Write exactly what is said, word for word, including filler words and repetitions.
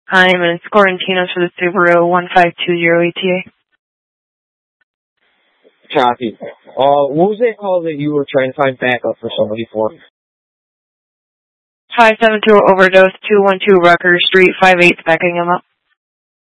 I'm in Scorentinos for the Subaru one five two zero E T A. Copy. Uh, what was that call that you were trying to find backup for somebody for? five seven two overdose, two one two Rutgers Street, five eight, backing him up.